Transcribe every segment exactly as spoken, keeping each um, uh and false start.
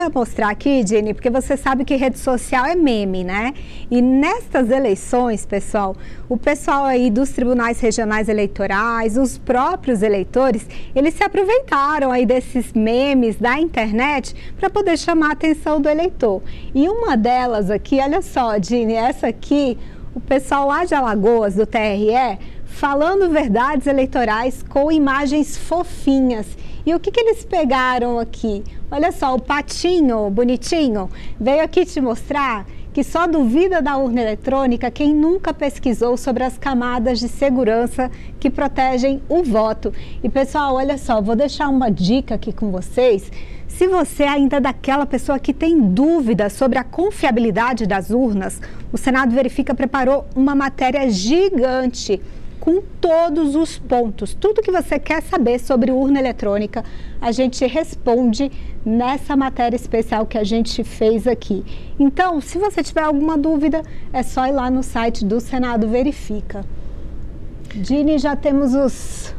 mostrar aqui, Jenny, porque você sabe que rede social é meme, né? E nestas eleições, pessoal, o pessoal aí dos tribunais regionais eleitorais, os próprios eleitores, eles se aproveitaram aí desses memes da internet para poder chamar a atenção do eleitor. E uma delas aqui, olha só, Jenny, essa aqui, o pessoal lá de Alagoas, do T R E, falando verdades eleitorais com imagens fofinhas. E o que, que eles pegaram aqui? Olha só, o patinho bonitinho veio aqui te mostrar que só duvida da urna eletrônica quem nunca pesquisou sobre as camadas de segurança que protegem o voto. E pessoal, olha só, vou deixar uma dica aqui com vocês. Se você ainda é daquela pessoa que tem dúvida sobre a confiabilidade das urnas, o Senado Verifica preparou uma matéria gigante com todos os pontos. Tudo que você quer saber sobre urna eletrônica, a gente responde nessa matéria especial que a gente fez aqui. Então, se você tiver alguma dúvida, é só ir lá no site do Senado Verifica. Jenny, já temos os,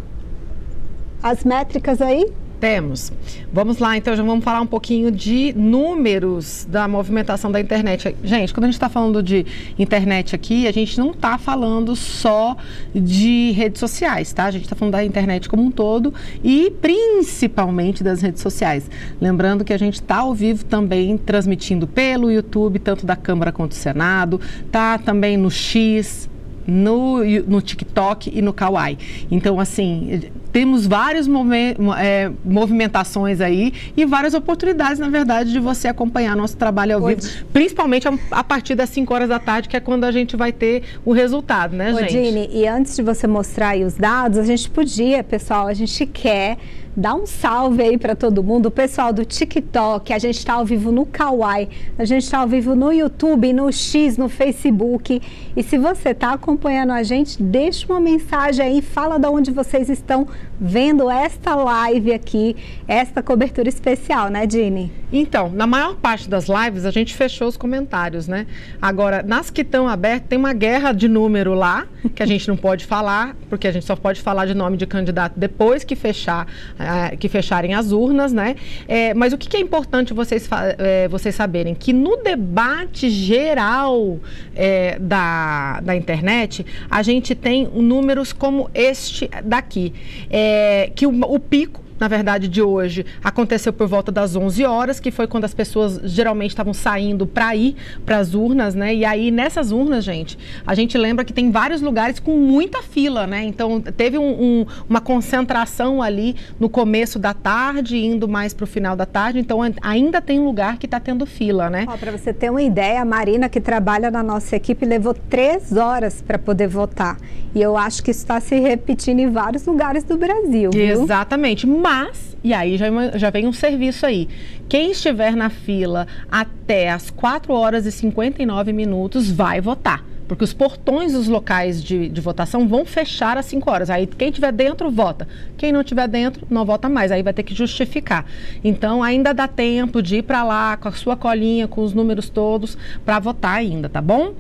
as métricas aí? Temos. Vamos lá, então, já vamos falar um pouquinho de números da movimentação da internet. Gente, quando a gente está falando de internet aqui, a gente não está falando só de redes sociais, tá? A gente está falando da internet como um todo e principalmente das redes sociais. Lembrando que a gente está ao vivo também transmitindo pelo YouTube, tanto da Câmara quanto do Senado, tá também no X, no, no TikTok e no Kawaii. Então, assim, temos várias movi é, movimentações aí e várias oportunidades, na verdade, de você acompanhar nosso trabalho ao Ô, vivo, principalmente a, a partir das cinco horas da tarde, que é quando a gente vai ter o resultado, né, Ô, gente? Jenny, e antes de você mostrar aí os dados, a gente podia, pessoal, a gente quer dar um salve aí para todo mundo, o pessoal do TikTok, a gente está ao vivo no Kawaii, a gente está ao vivo no YouTube, no X, no Facebook. E se você está acompanhando a gente, deixa uma mensagem aí, fala de onde vocês estão vendo esta live aqui, esta cobertura especial, né, Jenny? Então, na maior parte das lives, a gente fechou os comentários, né? Agora, nas que estão abertas, tem uma guerra de número lá, que a gente não pode falar, porque a gente só pode falar de nome de candidato depois que fechar, uh, que fecharem as urnas, né? É, mas o que, que é importante vocês, é, vocês saberem? Que no debate geral é, da, da internet, a gente tem números como este daqui, é, que o, o pico, na verdade, de hoje, aconteceu por volta das onze horas, que foi quando as pessoas geralmente estavam saindo para ir para as urnas, né? E aí, nessas urnas, gente, a gente lembra que tem vários lugares com muita fila, né? Então, teve um, um, uma concentração ali no começo da tarde, indo mais para o final da tarde. Então, ainda tem lugar que está tendo fila, né? Para você ter uma ideia, a Marina, que trabalha na nossa equipe, levou três horas para poder votar. E eu acho que isso está se repetindo em vários lugares do Brasil, viu? Exatamente. Mas, e aí já, já vem um serviço aí. Quem estiver na fila até as quatro horas e cinquenta e nove minutos vai votar. Porque os portões dos locais de, de votação vão fechar às cinco horas. Aí quem estiver dentro, vota. Quem não estiver dentro, não vota mais. Aí vai ter que justificar. Então, ainda dá tempo de ir para lá com a sua colinha, com os números todos, para votar ainda, tá bom?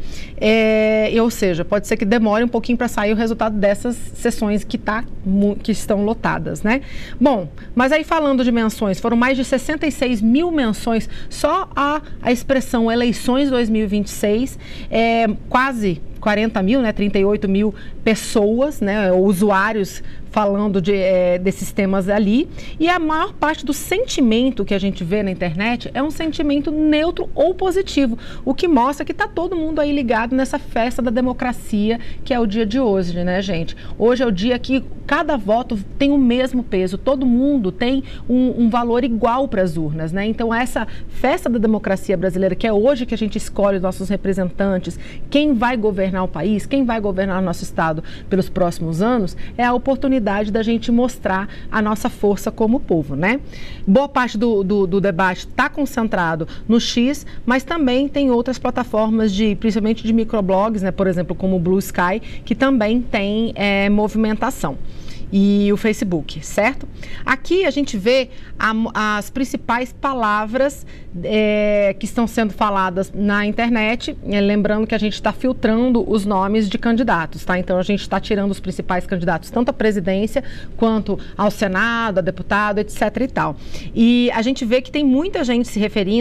É, ou seja, pode ser que demore um pouquinho para sair o resultado dessas sessões que, tá, que estão lotadas, né? Bom, mas aí falando de menções, foram mais de sessenta e seis mil menções só a, a expressão eleições dois mil e vinte e seis, é, quase quarenta mil, né, trinta e oito mil pessoas, né, usuários falando de, é, desses temas ali, e a maior parte do sentimento que a gente vê na internet é um sentimento neutro ou positivo, o que mostra que está todo mundo aí ligado nessa festa da democracia, que é o dia de hoje, né, gente? Hoje é o dia que cada voto tem o mesmo peso, todo mundo tem um, um valor igual para as urnas, né? Então, essa festa da democracia brasileira, que é hoje que a gente escolhe os nossos representantes, quem vai governar o país, quem vai governar o nosso estado pelos próximos anos, é a oportunidade da gente mostrar a nossa força como povo, né? Boa parte do, do, do debate está concentrado no X, mas também tem outras plataformas, de, principalmente de microblogs, né? Por exemplo, como o Blue Sky, que também tem é, movimentação. e o Facebook, certo? Aqui a gente vê a, as principais palavras é, que estão sendo faladas na internet, é, lembrando que a gente está filtrando os nomes de candidatos, tá? Então a gente está tirando os principais candidatos, tanto à presidência quanto ao Senado, a deputado, etc e tal. E a gente vê que tem muita gente se referindo